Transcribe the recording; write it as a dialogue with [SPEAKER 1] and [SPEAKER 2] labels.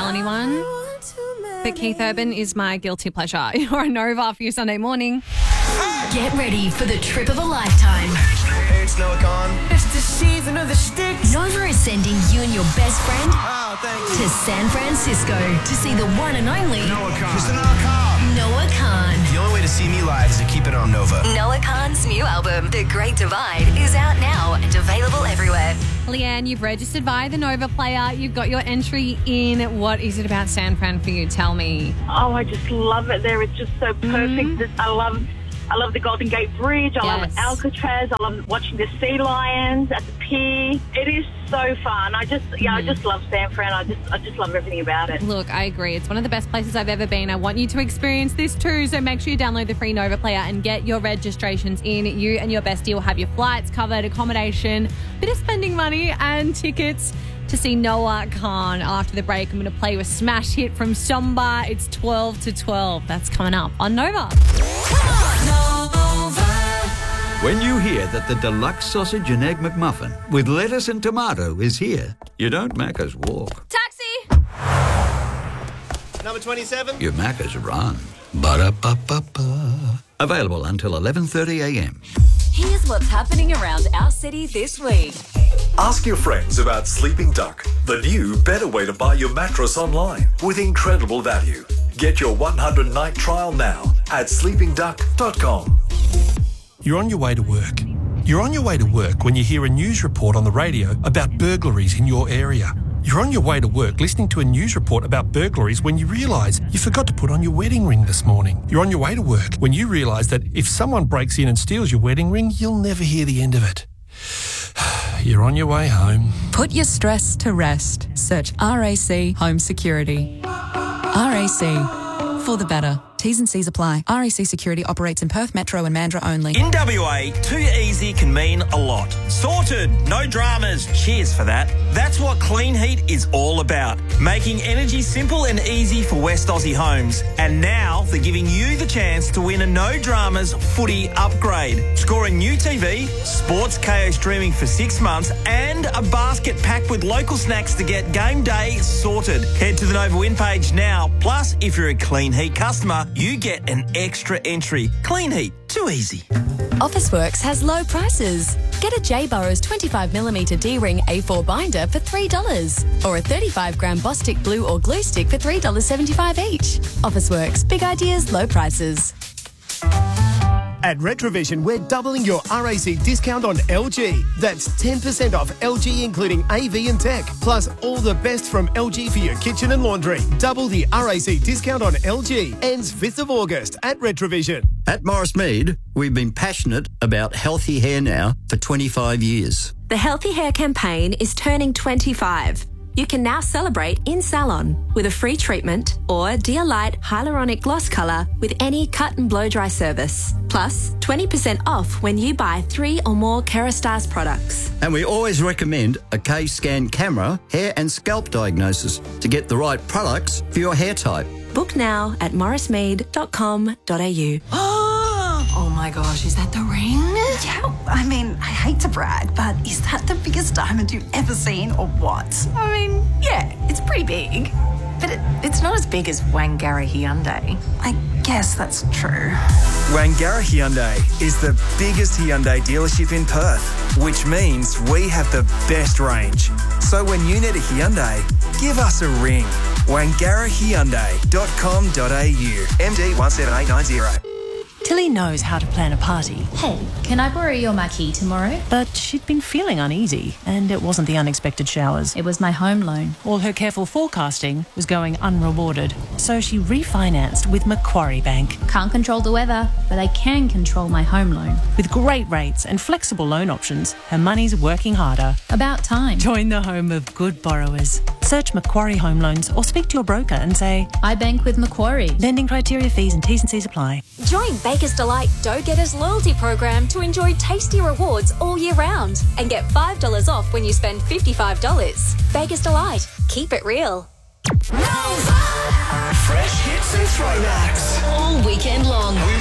[SPEAKER 1] tell anyone, but Keith Urban is my guilty pleasure. You're a Nova for your Sunday morning.
[SPEAKER 2] Get ready for the trip of a lifetime.
[SPEAKER 3] It's Noah Khan. It's the season of the sticks.
[SPEAKER 2] Nova is sending you and your best friend
[SPEAKER 3] to
[SPEAKER 2] San Francisco to see the one and only
[SPEAKER 3] Noah Khan. Mr. Noah Khan.
[SPEAKER 2] Noah Khan.
[SPEAKER 3] The only way to see me live is to keep it on Nova.
[SPEAKER 2] Noah Khan's new album, The Great Divide, is out now and available everywhere.
[SPEAKER 1] Leanne, you've registered via the Nova Player. You've got your entry in. What is it about San Fran for you? Tell me.
[SPEAKER 4] Oh, I just love it there. It's just so perfect. I love the Golden Gate Bridge. I love Alcatraz. I love watching the sea lions at the pier. It is so fun. I just love San Fran. I just love everything about it.
[SPEAKER 1] Look, I agree. It's one of the best places I've ever been. I want you to experience this too. So make sure you download the free Nova Player and get your registrations in. You and your bestie will have your flights covered, accommodation, bit of spending money and tickets to see Noah Khan. After the break, I'm going to play you a smash hit from Somba. It's 12 to 12. That's coming up on Nova.
[SPEAKER 5] When you hear that the deluxe sausage and egg McMuffin with lettuce and tomato is here, you don't Macca's walk.
[SPEAKER 1] Taxi!
[SPEAKER 3] Number 27.
[SPEAKER 5] You Macca's run. Ba-da-ba-ba-ba. Available until 11:30 a.m.
[SPEAKER 2] Here's what's happening around our city this week.
[SPEAKER 6] Ask your friends about Sleeping Duck, the new, better way to buy your mattress online with incredible value. Get your 100-night trial now at sleepingduck.com.
[SPEAKER 7] You're on your way to work. You're on your way to work when you hear a news report on the radio about burglaries in your area. You're on your way to work listening to a news report about burglaries when you realise you forgot to put on your wedding ring this morning. You're on your way to work when you realise that if someone breaks in and steals your wedding ring, you'll never hear the end of it. You're on your way home.
[SPEAKER 8] Put your stress to rest. Search RAC Home Security. RAC, for the better. T's and C's apply. RAC Security operates in Perth Metro and Mandurah only.
[SPEAKER 9] In WA, too easy can mean a lot. Sorted, no dramas, cheers for that. That's what Clean Heat is all about. Making energy simple and easy for West Aussie homes. And now they're giving you the chance to win a no dramas footy upgrade. Score a new TV, Sports KO streaming for 6 months and a basket packed with local snacks to get game day sorted. Head to the Nova Win page now. Plus, if you're a Clean Heat customer, you get an extra entry. Clean Heat, too easy.
[SPEAKER 2] Officeworks has low prices. Get a J. Burrows 25mm D-ring A4 binder for $3 or a 35-gram Bostik glue or glue stick for $3.75 each. Officeworks, big ideas, low prices.
[SPEAKER 10] At Retrovision, we're doubling your RAC discount on LG. That's 10% off LG, including AV and tech, plus all the best from LG for your kitchen and laundry. Double the RAC discount on LG. Ends 5th of August at Retrovision.
[SPEAKER 11] At Morris Mead, we've been passionate about healthy hair now for 25 years.
[SPEAKER 12] The Healthy Hair campaign is turning 25. You can now celebrate in salon with a free treatment or Dear Light Hyaluronic Gloss Colour with any cut and blow dry service. Plus, 20% off when you buy 3 or more Kerastase products.
[SPEAKER 11] And we always recommend a K-Scan camera, hair and scalp diagnosis to get the right products for your hair type.
[SPEAKER 12] Book now at morrismead.com.au.
[SPEAKER 13] Oh my gosh, is that the ring? Yeah, I mean, I hate to brag, but is that the biggest diamond you've ever seen or what? I mean, yeah, it's pretty big. But it's not as big as Wangara Hyundai. I guess that's true.
[SPEAKER 14] Wangara Hyundai is the biggest Hyundai dealership in Perth, which means we have the best range. So when you need a Hyundai, give us a ring. WangaraHyundai.com.au. MD 17890.
[SPEAKER 15] Tilly knows how to plan a party.
[SPEAKER 16] Hey, can I borrow your marquee tomorrow?
[SPEAKER 15] But she'd been feeling uneasy, and it wasn't the unexpected showers.
[SPEAKER 16] It was my home loan.
[SPEAKER 15] All her careful forecasting was going unrewarded, so she refinanced with Macquarie Bank.
[SPEAKER 16] Can't control the weather, but I can control my home loan.
[SPEAKER 15] With great rates and flexible loan options, her money's working harder.
[SPEAKER 16] About time.
[SPEAKER 15] Join the home of good borrowers. Search Macquarie Home Loans or speak to your broker and say,
[SPEAKER 16] I bank with Macquarie.
[SPEAKER 15] Lending criteria, fees and T's and C's apply.
[SPEAKER 12] Join Baker's Delight Dough Getters loyalty program to enjoy tasty rewards all year round and get $5 off when you spend $55. Baker's Delight. Keep it real.
[SPEAKER 3] Fresh hits and throwbacks
[SPEAKER 2] All weekend long.